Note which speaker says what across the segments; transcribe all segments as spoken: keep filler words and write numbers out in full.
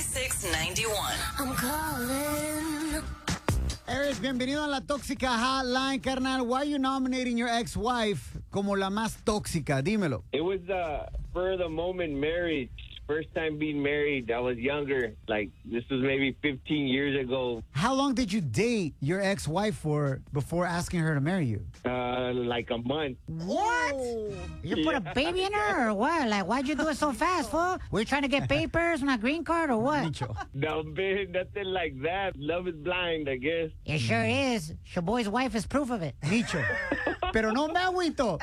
Speaker 1: ninety-six ninety-one. I'm calling.
Speaker 2: Eric, bienvenido a la Tóxica Hotline, carnal. Why are you nominating your ex-wife como la más tóxica? Dímelo.
Speaker 3: It was uh, for the moment marriage. First time being married. I was younger. Like, this was maybe fifteen years ago.
Speaker 2: How long did you date your ex-wife for before asking her to marry you?
Speaker 3: Uh, like a month.
Speaker 4: What? You put a baby in her or what? Like, why'd you do it so fast, fool? Were you trying to get papers on a green card or what?
Speaker 3: No, man, nothing like that. Love is blind, I guess.
Speaker 4: It sure is. Your boy's wife is proof of it.
Speaker 2: Micho. Pero no me agüito.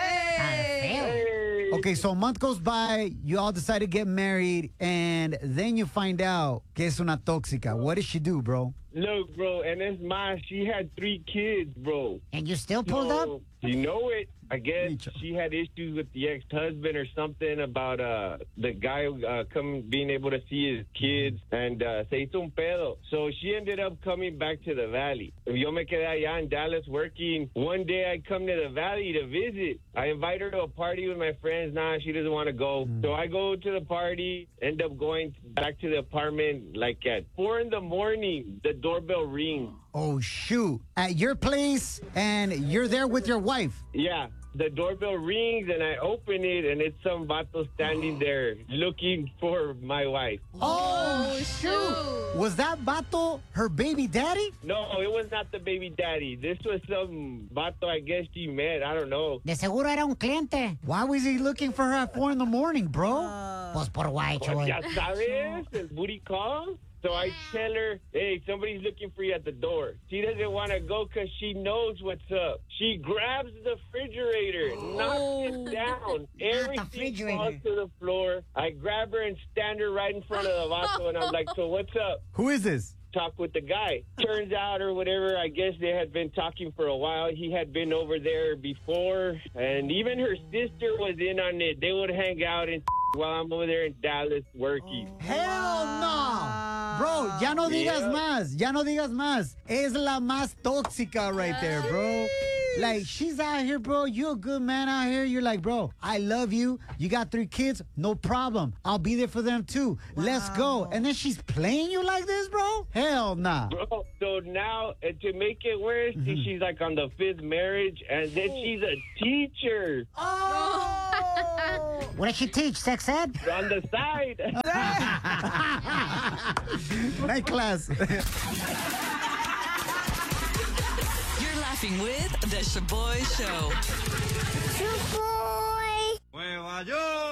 Speaker 4: Hey.
Speaker 2: Okay, so a month goes by, you all decide to get married, and then you find out que es una tóxica. What did she do, bro?
Speaker 3: Look, bro, and it's my, she had three kids, bro.
Speaker 4: And you still pulled
Speaker 3: so,
Speaker 4: up?
Speaker 3: You know it. I guess
Speaker 2: Micho.
Speaker 3: she had issues with the ex-husband or something about uh, the guy uh, come being able to see his kids, and uh, se hizo un pedo. So she ended up coming back to the Valley. Yo me quedé allá in Dallas working. One day I come to the Valley to visit. I invite her to a party with my friends. Nah, she doesn't want to go. Mm. So I go to the party, end up going back to the apartment like at four in the morning. The doorbell rings.
Speaker 2: Oh, shoot. At your place, and you're there with your wife.
Speaker 3: Yeah. The doorbell rings, and I open it, and it's some vato standing there looking for my wife.
Speaker 2: Oh, shoot. Was that vato her baby daddy?
Speaker 3: No, it was not the baby daddy. This was some vato I guess she met. I don't know.
Speaker 4: De seguro era un cliente.
Speaker 2: Why was he looking for her at four in the morning, bro?
Speaker 4: Uh, pues por guay,
Speaker 3: Pues
Speaker 4: choy.
Speaker 3: ya sabes, el booty call. So I tell her, hey, somebody's looking for you at the door. She doesn't want to go because she knows what's up. She grabs the refrigerator, knocks it down. Everything falls to the floor. I grab her and stand her right in front of the vato, and I'm like, so what's up?
Speaker 2: Who is this?
Speaker 3: Talk with the guy. Turns out or whatever, I guess they had been talking for a while. He had been over there before, and even her sister was in on it. They would hang out and while I'm over there in Dallas working.
Speaker 2: Hell no. Bro, ya no digas
Speaker 3: Yeah.
Speaker 2: más. Ya no digas más. Es la más tóxica right there, bro. Like, she's out here, bro. You're a good man out here. You're like, bro, I love you. You got three kids. No problem. I'll be there for them, too. Wow. Let's go. And then she's playing you like this, bro? Hell nah.
Speaker 3: Bro, so now, uh, to make it worse, mm-hmm. she's like on the fifth marriage, and then she's a teacher.
Speaker 2: Oh!
Speaker 4: What did she teach? Sex ed?
Speaker 3: On the side.
Speaker 2: Night class.
Speaker 1: You're laughing with The Shaboy Show.
Speaker 4: Shaboy!
Speaker 5: Nueva York.